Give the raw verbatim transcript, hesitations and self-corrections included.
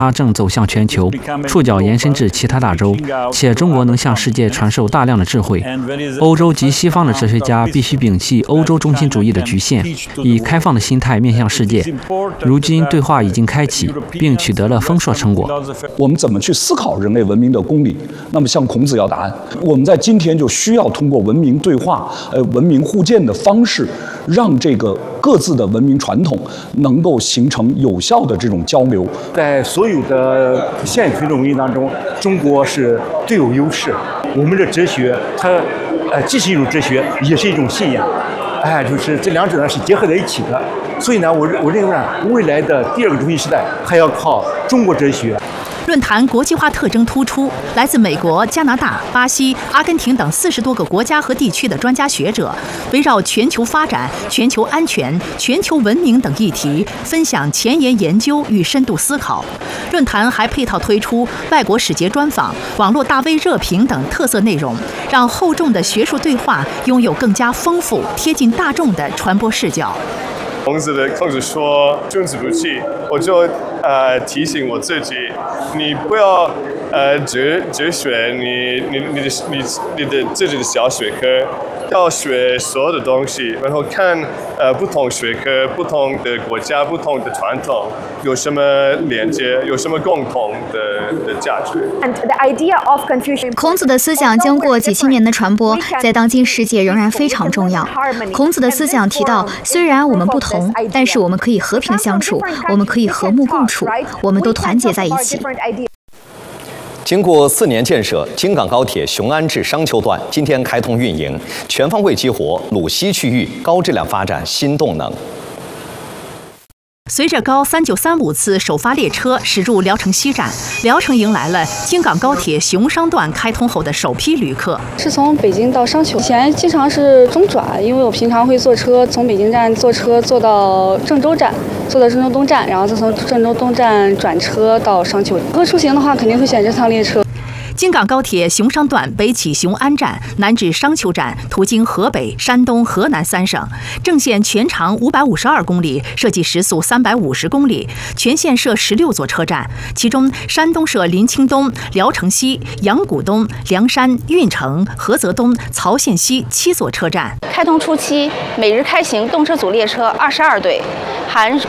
它正走向全球，触角延伸至其他大洲，且中国能向世界传授大量的智慧。欧洲及西方的哲学家必须摒弃欧洲中心主义的局限，以开放的心态面向世界。如今，对话已经开启，并取得了丰硕成果。 我们怎么去思考人类文明的公理？那么向孔子要答案。我们在今天就需要通过文明对话、呃文明互鉴的方式，让这个各自的文明传统能够形成有效的这种交流。 在所有的现存的文明当中，中国是最有优势。我们的哲学，它呃既是一种哲学，也是一种信仰。哎，就是这两者呢是结合在一起的。所以呢，我我认为呢，未来的第二个中心时代还要靠中国哲学。 论坛国际化特征突出，来自美国、加拿大、巴西、阿根廷等四十多个国家和地区的专家学者，围绕全球发展、全球安全、全球文明等议题，分享前沿研究与深度思考。论坛还配套推出外国使节专访、网络大 V 热评等特色内容，让厚重的学术对话拥有更加丰富、贴近大众的传播视角。 孔子的孔子说君子不器，我就呃提醒我自己，你不要呃哲哲学，你你你的你你的自己的小学科，要学所有的东西，然后看呃不同学科、不同的国家、不同的传统有什么连接，有什么共同的的价值。 孔子的思想经过几千年的传播，在当今世界仍然非常重要。孔子的思想提到，虽然我们不同，但是我们可以和平相处，我们可以和睦共处，我们都团结在一起。 经过四年建设，京港高铁雄安至商丘段今天开通运营，全方位激活鲁西区域高质量发展新动能。 随着高三九三五次首发列车驶入聊城西站，聊城迎来了京港高铁雄商段开通后的首批旅客。 是从北京到商丘，以前经常是中转，因为我平常会坐车从北京站坐车坐到郑州站，坐到郑州东站，然后再从郑州东站转车到商丘。如果出行的话，肯定会选这趟列车。 京港高铁雄商段北起雄安站，南至商丘站，途经河北、山东、河南三省。正线全长五百五十二公里，设计时速三百五十公里，全线设十六座车站，其中山东设临清东、聊城西、阳谷东、凉山、运城、菏泽东、曹县西七座车站。 开通初期，每日开行动车组列车二十二对，含